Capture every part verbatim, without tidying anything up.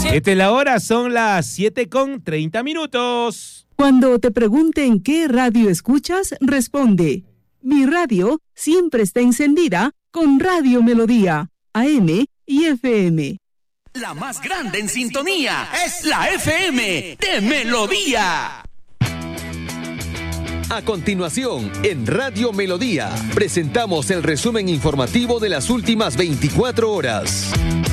Esta es la hora, son las siete con treinta minutos. Cuando te pregunten qué radio escuchas, responde: mi radio siempre está encendida con Radio Melodía, A M y F M. La más grande en sintonía es la F M de Melodía. A continuación, en Radio Melodía, presentamos el resumen informativo de las últimas veinticuatro horas.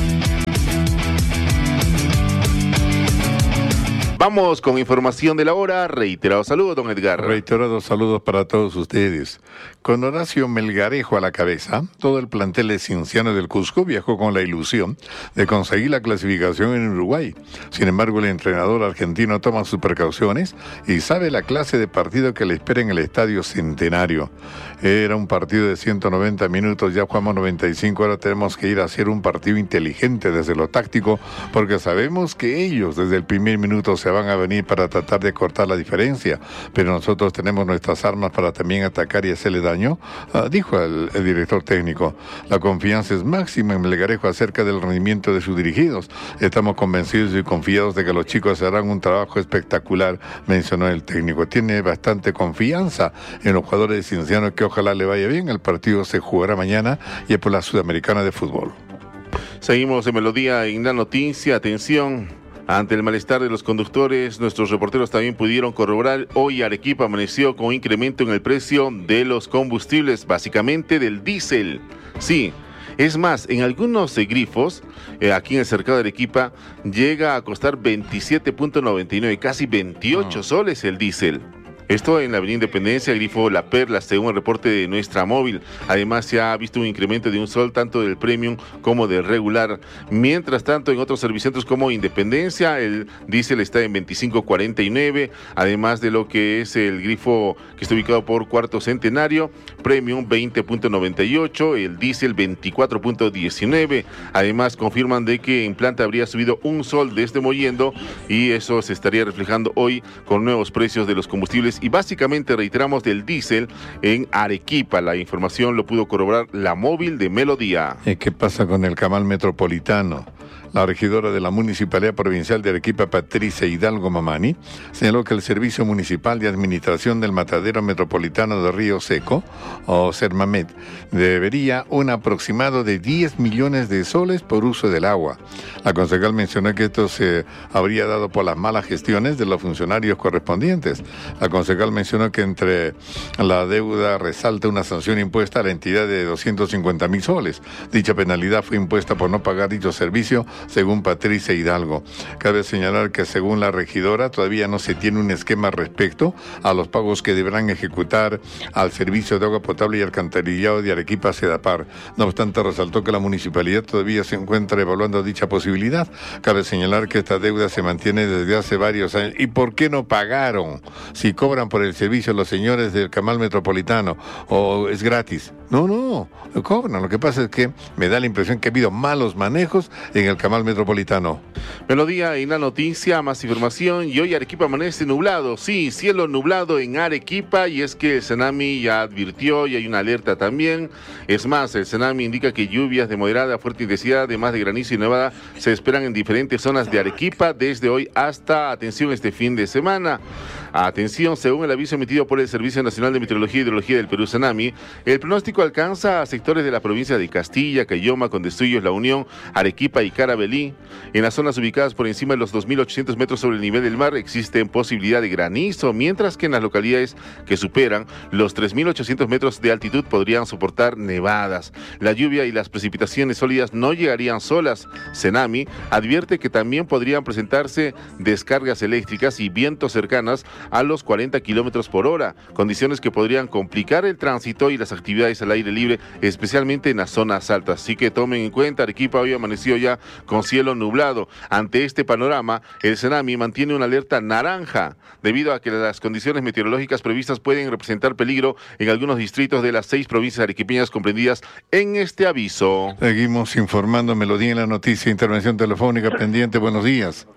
Vamos con información de la hora. Reiterados saludos, don Edgar. Reiterados saludos para todos ustedes. Con Horacio Melgarejo a la cabeza, todo el plantel de Cienciano del Cusco viajó con la ilusión de conseguir la clasificación en Uruguay. Sin embargo, el entrenador argentino toma sus precauciones y sabe la clase de partido que le espera en el Estadio Centenario. Era un partido de ciento noventa minutos, ya jugamos noventa y cinco, ahora tenemos que ir a hacer un partido inteligente desde lo táctico, porque sabemos que ellos desde el primer minuto se van a venir para tratar de cortar la diferencia, pero nosotros tenemos nuestras armas para también atacar y hacerle daño, uh, dijo el, el director técnico. La confianza es máxima en Melgarejo acerca del rendimiento de sus dirigidos. Estamos convencidos y confiados de que los chicos harán un trabajo espectacular, mencionó el técnico. Tiene bastante confianza en los jugadores de Cienciano, que ojalá le vaya bien. El partido se jugará mañana y es por la Sudamericana de Fútbol. Seguimos en Melodía en la noticia. Atención. Ante el malestar de los conductores, nuestros reporteros también pudieron corroborar. Hoy Arequipa amaneció con incremento en el precio de los combustibles, básicamente del diésel. Sí, es más, en algunos eh, grifos, eh, aquí en el cercado de Arequipa, llega a costar veintisiete punto noventa y nueve, casi veintiocho soles el diésel. Esto en la avenida Independencia, grifo La Perla, según el reporte de nuestra móvil. Además, se ha visto un incremento de un sol tanto del premium como del regular. Mientras tanto, en otros servicentros como Independencia, el diésel está en veinticinco cuarenta y nueve. Además de lo que es el grifo que está ubicado por Cuarto Centenario, premium veinte punto noventa y ocho, el diésel veinticuatro punto diecinueve. Además, confirman de que en planta habría subido un sol desde Mollendo y eso se estaría reflejando hoy con nuevos precios de los combustibles. Y básicamente reiteramos del diésel en Arequipa. La información lo pudo corroborar la móvil de Melodía. ¿Qué pasa con el camal metropolitano? La regidora de la Municipalidad Provincial de Arequipa, Patricia Hidalgo Mamani, señaló que el Servicio Municipal de Administración del Matadero Metropolitano de Río Seco, o Sermamet, debería un aproximado de diez millones de soles por uso del agua. La concejal mencionó que esto se habría dado por las malas gestiones de los funcionarios correspondientes. La concejal mencionó que entre la deuda resalta una sanción impuesta a la entidad de doscientos cincuenta mil soles. Dicha penalidad fue impuesta por no pagar dicho servicio, según Patricia Hidalgo. Cabe señalar que según la regidora todavía no se tiene un esquema respecto a los pagos que deberán ejecutar al Servicio de Agua Potable y Alcantarillado de Arequipa, SEDAPAR. No obstante, resaltó que la municipalidad todavía se encuentra evaluando dicha posibilidad. Cabe señalar que esta deuda se mantiene desde hace varios años. ¿Y por qué no pagaron? Si cobran por el servicio los señores del camal metropolitano o es gratis. No, no, cobran. Lo que pasa es que me da la impresión que ha habido malos manejos en el camal metropolitano. Melodía en la noticia, más información. Y hoy Arequipa amanece nublado. Sí, cielo nublado en Arequipa, y es que el Senami ya advirtió y hay una alerta también. Es más, el Senami indica que lluvias de moderada a fuerte intensidad, además de granizo y nevada, se esperan en diferentes zonas de Arequipa desde hoy hasta, atención, este fin de semana. Atención, según el aviso emitido por el Servicio Nacional de Meteorología y Hidrología del Perú, Senami, el pronóstico alcanza a sectores de la provincia de Castilla, Cayoma, Condestuyos, La Unión, Arequipa y Carabelí. En las zonas ubicadas por encima de los dos mil ochocientos metros sobre el nivel del mar existen posibilidad de granizo, mientras que en las localidades que superan los tres mil ochocientos metros de altitud podrían soportar nevadas. La lluvia y las precipitaciones sólidas no llegarían solas. Senami advierte que también podrían presentarse descargas eléctricas y vientos cercanas a los cuarenta kilómetros por hora, condiciones que podrían complicar el tránsito y las actividades al aire libre, especialmente en las zonas altas. Así que tomen en cuenta, Arequipa hoy amaneció ya con cielo nublado. Ante este panorama, el Senami mantiene una alerta naranja, debido a que las condiciones meteorológicas previstas pueden representar peligro en algunos distritos de las seis provincias arequipeñas comprendidas en este aviso. Seguimos informando, Melodía en la noticia, intervención telefónica pendiente. Buenos días.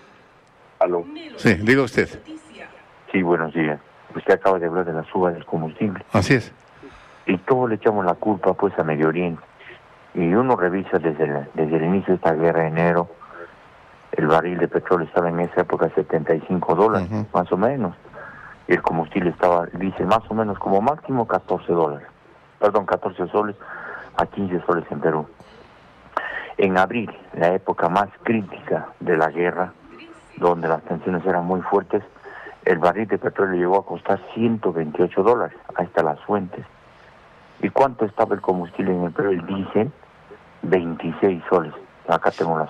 Aló. Sí, diga usted. Sí, buenos días. Usted acaba de hablar de la suba del combustible. Así es. Y todos le echamos la culpa pues a Medio Oriente. Y uno revisa desde el, desde el inicio de esta guerra de enero, El barril de petróleo estaba en esa época setenta y cinco dólares, uh-huh. más o menos. Y el combustible estaba, dice, más o menos como máximo catorce dólares. Perdón, catorce soles a quince soles en Perú. En abril, la época más crítica de la guerra, donde las tensiones eran muy fuertes, el barril de petróleo llegó a costar ciento veintiocho dólares. Ahí están las fuentes. ¿Y cuánto estaba el combustible en el Perú? El diésel, veintiséis soles. Acá tengo las